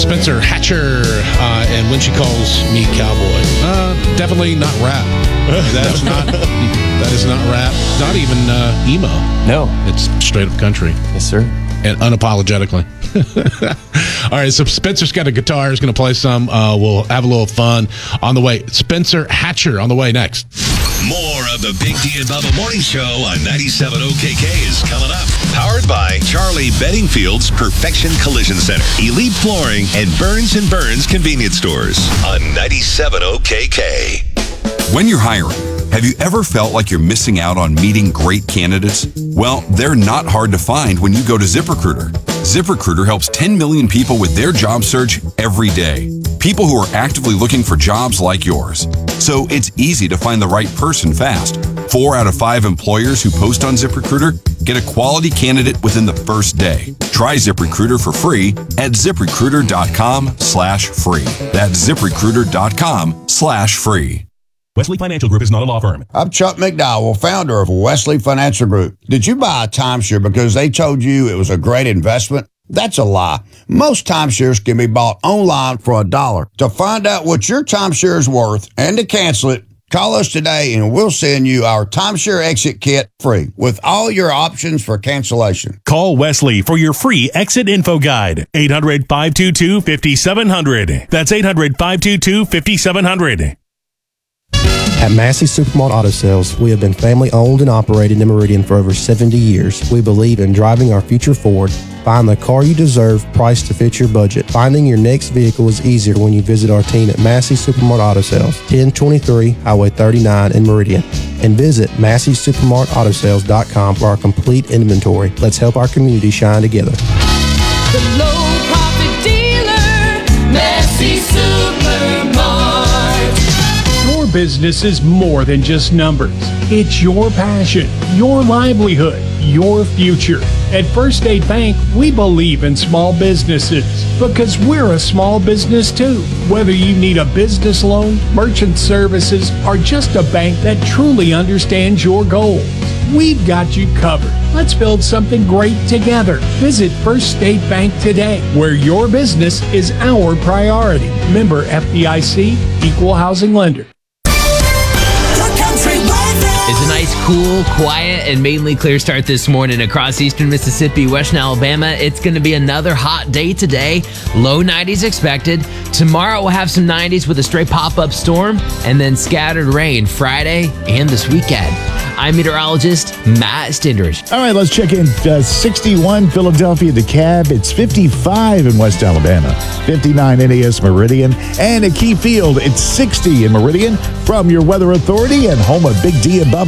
Spencer Hatcher, and When She Calls Me Cowboy. Definitely not rap. That is not rap. Not even emo. No. It's straight up country. Yes, sir. And unapologetically. All right, so Spencer's got a guitar. He's going to play some. We'll have a little fun on the way. Spencer Hatcher on the way next. More of the Big D and Bubba Morning Show on 97 OKK is coming up. Powered by Charlie Beddingfield's Perfection Collision Center, Elite Flooring, and Burns & Burns Convenience Stores on 97 OKK. When you're hiring, have you ever felt like you're missing out on meeting great candidates? Well, they're not hard to find when you go to ZipRecruiter. ZipRecruiter helps 10 million people with their job search every day. People who are actively looking for jobs like yours. So it's easy to find the right person fast. 4 out of 5 employers who post on ZipRecruiter get a quality candidate within the first day. Try ZipRecruiter for free at ZipRecruiter.com/free. That's ZipRecruiter.com/free. Wesley Financial Group is not a law firm. I'm Chuck McDowell, founder of Wesley Financial Group. Did you buy a timeshare because they told you it was a great investment? That's a lie. Most timeshares can be bought online for $1. To find out what your timeshare is worth and to cancel it, call us today and we'll send you our timeshare exit kit free with all your options for cancellation. Call Wesley for your free exit info guide. 800-522-5700. That's 800-522-5700. At Massey Supermart Auto Sales, we have been family owned and operated in Meridian for over 70 years. We believe in driving our future forward. Find the car you deserve, priced to fit your budget. Finding your next vehicle is easier when you visit our team at Massey Supermart Auto Sales, 1023 Highway 39 in Meridian. And visit MasseySupermartAutoSales.com for our complete inventory. Let's help our community shine together. The low profit dealer, Massey Supermart. Your business is more than just numbers. It's your passion, your livelihood, your future. At First State Bank, we believe in small businesses because we're a small business too. Whether you need a business loan, merchant services, or just a bank that truly understands your goals, we've got you covered. Let's build something great together. Visit First State Bank today, where your business is our priority. Member FDIC, Equal Housing Lender. It's a nice, cool, quiet, and mainly clear start this morning across eastern Mississippi, western Alabama. It's going to be another hot day today. Low 90s expected. Tomorrow we'll have some 90s with a stray pop-up storm and then scattered rain Friday and this weekend. I'm meteorologist Matt Stindrich. All right, let's check in. 61 Philadelphia, DeKalb. It's 55 in West Alabama. 59 NAS Meridian. And at Key Field, it's 60 in Meridian. From your Weather Authority and home of Big D and Bubba.